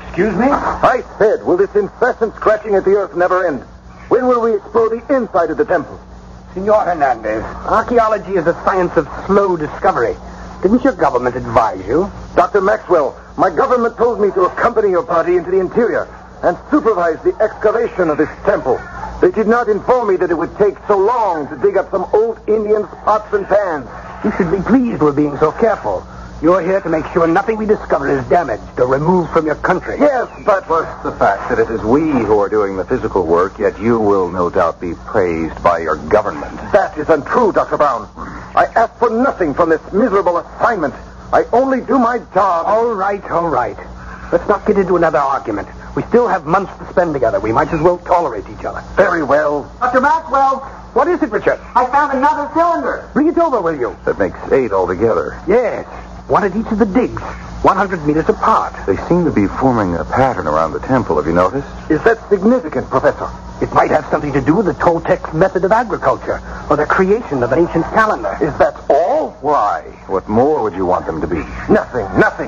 Excuse me? I said, will this incessant scratching at the earth never end? When will we explore the inside of the temple? Senor Hernandez, archaeology is a science of slow discovery. Didn't your government advise you? Dr. Maxwell, my government told me to accompany your party into the interior and supervise the excavation of this temple. They did not inform me that it would take so long to dig up some old Indian pots and pans. You should be pleased we're being so careful. You're here to make sure nothing we discover is damaged or removed from your country. Yes, but... Plus the fact that it is we who are doing the physical work, yet you will no doubt be praised by your government. That is untrue, Dr. Brown. I ask for nothing from this miserable assignment. I only do my job. All right. Let's not get into another argument. We still have months to spend together. We might as well tolerate each other. Very well. Dr. Maxwell! What is it, Richard? I found another cylinder. Bring it over, will you? That makes 8 altogether. Yes. One at each of the digs, 100 meters apart. They seem to be forming a pattern around the temple, have you noticed? Is that significant, Professor? It might have something to do with the Toltec method of agriculture, or the creation of an ancient calendar. Is that all? Why? What more would you want them to be? Nothing.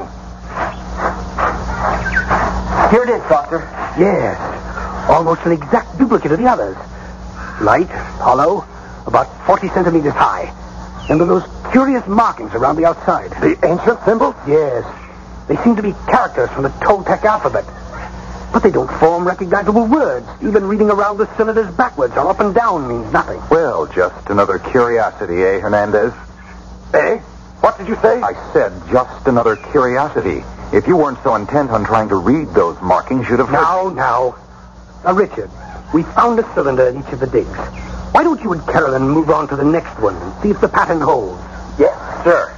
Here it is, Doctor. Yes. Almost an exact duplicate of the others. Light, hollow, about 40 centimeters high. And with those curious markings around the outside. The ancient symbols? Yes. They seem to be characters from the Toltec alphabet. But they don't form recognizable words. Even reading around the cylinders backwards or up and down means nothing. Well, just another curiosity, eh, Hernandez? Eh? What did you say? I said just another curiosity. If you weren't so intent on trying to read those markings, you'd have... Now, Richard, we found a cylinder in each of the digs. Why don't you and Carolyn move on to the next one and see if the pattern holds? Yes, sir.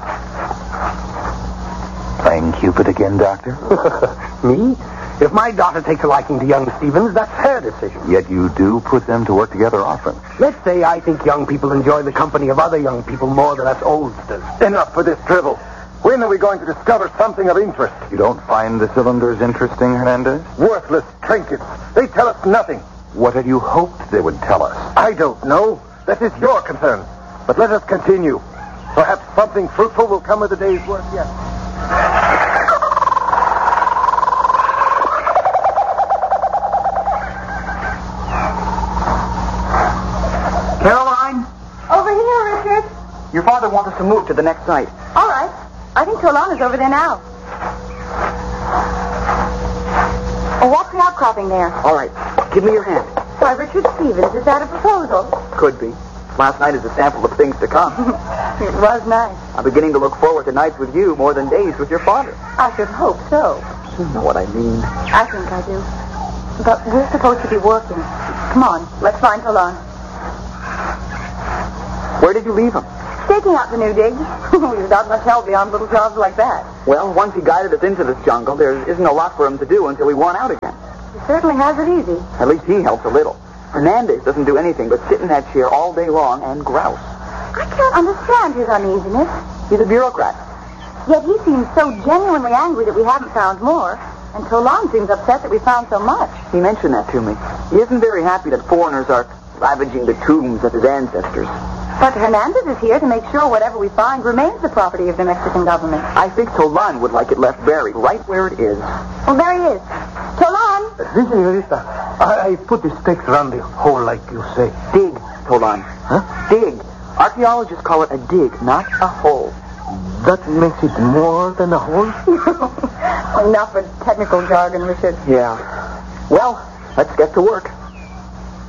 Playing Cupid again, Doctor? Me? If my daughter takes a liking to young Stevens, that's her decision. Yet you do put them to work together often. Let's say I think young people enjoy the company of other young people more than us oldsters. Enough for this drivel. When are we going to discover something of interest? You don't find the cylinders interesting, Hernandez? Worthless trinkets. They tell us nothing. What had you hoped they would tell us? I don't know. That is your concern. But let us continue. Perhaps something fruitful will come of the day's work yet. Caroline? Over here, Richard. Your father wants us to move to the next site. All right. I think Tolan is over there now. Oh, what's the outcropping there? All right. Give me your hand. Why, Richard Stevens, is that a proposal? Could be. Last night is a sample of things to come. It was nice. I'm beginning to look forward to nights with you more than days with your father. I should hope so. You know what I mean. I think I do. But we're supposed to be working. Come on, let's find Tolan. Where did you leave him? Staking out the new dig. We've not much help beyond little jobs like that. Well, once he guided us into this jungle, there isn't a lot for him to do until we want out again. He certainly has it easy. At least he helps a little. Hernandez doesn't do anything but sit in that chair all day long and grouse. I can't understand his uneasiness. He's a bureaucrat. Yet he seems so genuinely angry that we haven't found more. And Tolan seems upset that we found so much. He mentioned that to me. He isn't very happy that foreigners are ravaging the tombs of his ancestors. But Hernandez is here to make sure whatever we find remains the property of the Mexican government. I think Tolan would like it left buried right where it is. Well, there he is. Tolan! Si, senorita. I put the stakes around the hole like you say. Dig, Tolan. Huh? Dig. Archaeologists call it a dig, not a hole. That makes it more than a hole? Enough for technical jargon, Richard. Yeah. Well, let's get to work.